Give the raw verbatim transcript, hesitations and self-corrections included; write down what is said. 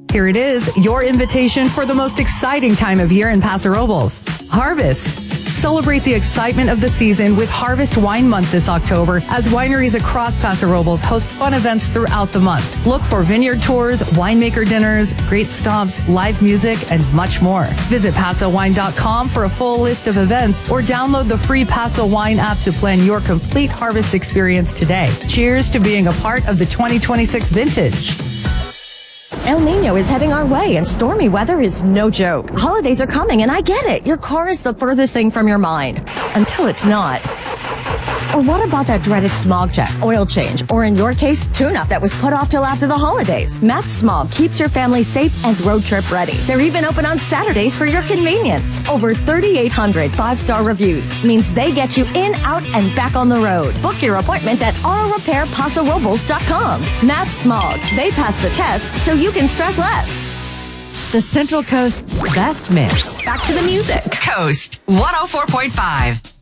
Here it is, your invitation for the most exciting time of year in Paso Robles. Harvest. Celebrate the excitement of the season with Harvest Wine Month this October as wineries across Paso Robles host fun events throughout the month. Look for vineyard tours, winemaker dinners, great stops, live music, and much more. Visit paso wine dot com for a full list of events or download the free Paso Wine app to plan your complete harvest experience today. Cheers to being a part of the twenty twenty-six vintage. El Nino is heading our way, and stormy weather is no joke. Holidays are coming, and I get it. Your car is the furthest thing from your mind. Until it's not. Or what about that dreaded smog check, oil change, or in your case, tune-up that was put off till after the holidays? Max Smog keeps your family safe and road trip ready. They're even open on Saturdays for your convenience. Over thirty-eight hundred five-star reviews means they get you in, out, and back on the road. Book your appointment at auto repair paso robles dot com. Max Smog. They pass the test so you can stress less. The Central Coast's best mix. Back to the music. Coast one oh four point five.